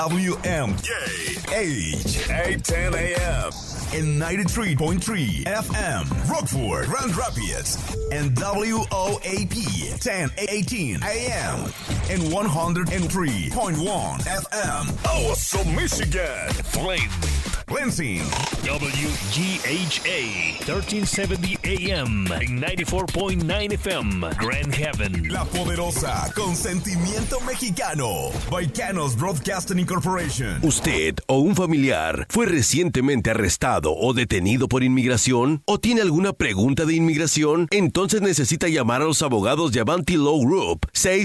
WMKH 810 AM and 93.3 FM Rockford, Grand Rapids, and WOAP 1018 AM and 103.1 FM Oso, Michigan, Flint, Lansing, WGHA 1370 AM and 94.9 FM Grand Haven, La Poderosa, con sentimiento mexicano, Baicanos Broadcasting Incorporation. ¿Usted o un familiar fue recientemente arrestado o detenido por inmigración? ¿O tiene alguna pregunta de inmigración? Entonces necesita llamar a los abogados de Avanti Law Group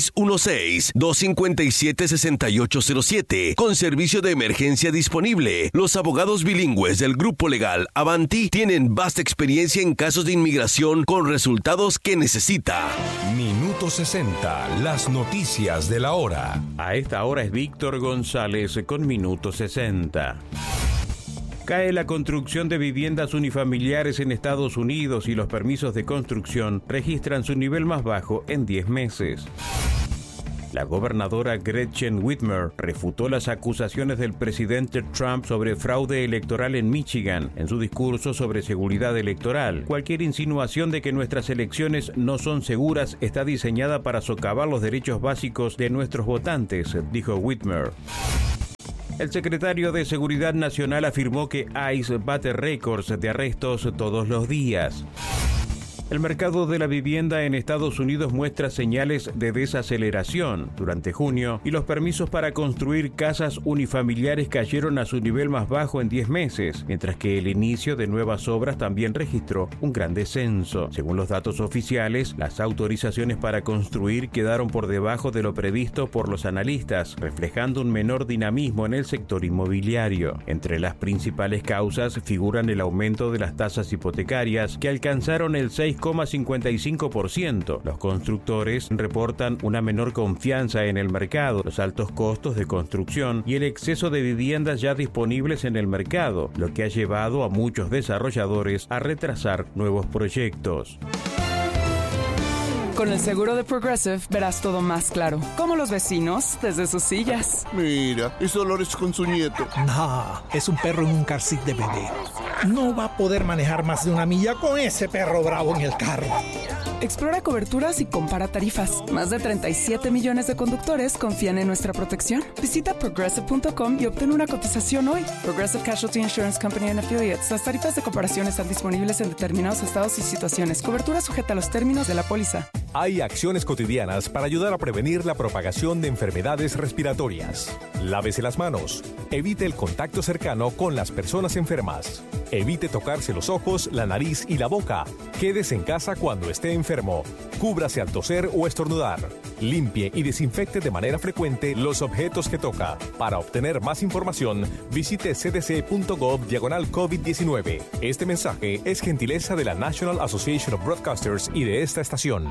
616-257-6807 con servicio de emergencia disponible. Los abogados bilingües del grupo legal Avanti tienen vasta experiencia en casos de inmigración con resultados que necesita. Minuto 60, las noticias de la hora. A esta hora es Víctor González con Minuto 60. Cae la construcción de viviendas unifamiliares en Estados Unidos y los permisos de construcción registran su nivel más bajo en 10 meses. La gobernadora Gretchen Whitmer refutó las acusaciones del presidente Trump sobre fraude electoral en Michigan en su discurso sobre seguridad electoral. Cualquier insinuación de que nuestras elecciones no son seguras está diseñada para socavar los derechos básicos de nuestros votantes, dijo Whitmer. El secretario de Seguridad Nacional afirmó que ICE bate récords de arrestos todos los días. El mercado de la vivienda en Estados Unidos muestra señales de desaceleración durante junio y los permisos para construir casas unifamiliares cayeron a su nivel más bajo en 10 meses, mientras que el inicio de nuevas obras también registró un gran descenso. Según los datos oficiales, las autorizaciones para construir quedaron por debajo de lo previsto por los analistas, reflejando un menor dinamismo en el sector inmobiliario. Entre las principales causas figuran el aumento de las tasas hipotecarias, que alcanzaron el 6,55%. Los constructores reportan una menor confianza en el mercado, los altos costos de construcción y el exceso de viviendas ya disponibles en el mercado, lo que ha llevado a muchos desarrolladores a retrasar nuevos proyectos. Con el seguro de Progressive verás todo más claro, como los vecinos desde sus sillas. Mira, es Dolores con su nieto. No, es un perro en un car seat de bebé. No va a poder manejar más de 1 milla con ese perro bravo en el carro. Explora coberturas y compara tarifas. Más de 37 millones de conductores confían en nuestra protección. Visita Progressive.com y obtén una cotización hoy. Progressive Casualty Insurance Company and Affiliates. Las tarifas de comparación están disponibles en determinados estados y situaciones. Cobertura sujeta a los términos de la póliza. Hay acciones cotidianas para ayudar a prevenir la propagación de enfermedades respiratorias. Lávese las manos. Evite el contacto cercano con las personas enfermas. Evite tocarse los ojos, la nariz y la boca. Quédese en casa cuando esté enfermo. Cúbrase al toser o estornudar. Limpie y desinfecte de manera frecuente los objetos que toca. Para obtener más información, visite cdc.gov/COVID-19. Este mensaje es gentileza de la National Association of Broadcasters y de esta estación.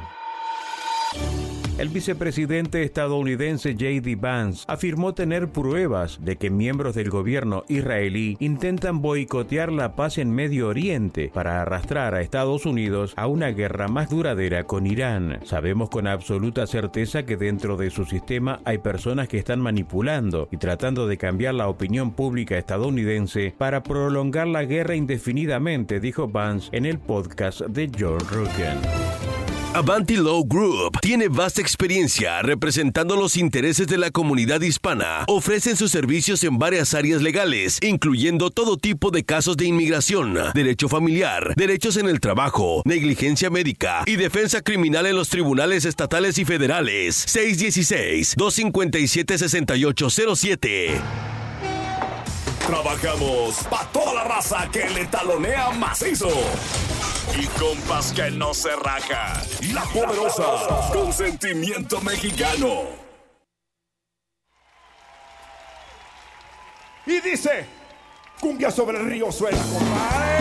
El vicepresidente estadounidense J.D. Vance afirmó tener pruebas de que miembros del gobierno israelí intentan boicotear la paz en Medio Oriente para arrastrar a Estados Unidos a una guerra más duradera con Irán. Sabemos con absoluta certeza que dentro de su sistema hay personas que están manipulando y tratando de cambiar la opinión pública estadounidense para prolongar la guerra indefinidamente, dijo Vance en el podcast de Joe Rogan. Avanti Law Group tiene vasta experiencia representando los intereses de la comunidad hispana. Ofrecen sus servicios en varias áreas legales, incluyendo todo tipo de casos de inmigración, derecho familiar, derechos en el trabajo, negligencia médica y defensa criminal en los tribunales estatales y federales. 616-257-6807. Trabajamos para toda la raza que le talonea macizo. Y compas que no se raja. La Poderosa, con sentimiento mexicano. Y dice, cumbia sobre el río suena, compadre.